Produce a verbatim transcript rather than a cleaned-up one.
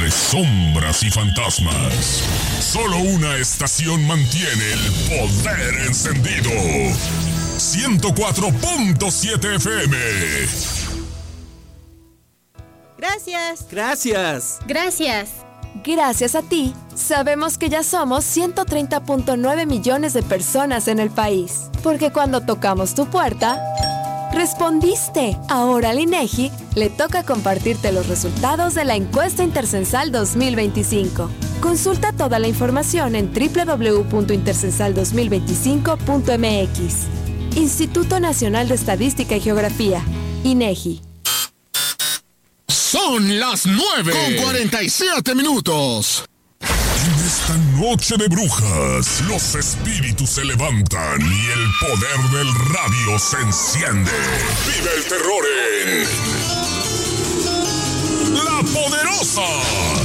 entre sombras y fantasmas, solo una estación mantiene el poder encendido. ciento cuatro punto siete F M. Gracias. Gracias. Gracias. Gracias a ti, sabemos que ya somos ciento treinta punto nueve millones de personas en el país. Porque cuando tocamos tu puerta, respondiste. Ahora al INEGI le toca compartirte los resultados de la encuesta intercensal dos mil veinticinco. Consulta toda la información en doble u doble u doble u punto intercensal dos mil veinticinco punto m x. Instituto Nacional de Estadística y Geografía, INEGI. Son las nueve con cuarenta y siete minutos. En esta noche de brujas, los espíritus se levantan y el poder del radio se enciende. ¡Vive el terror en La Poderosa!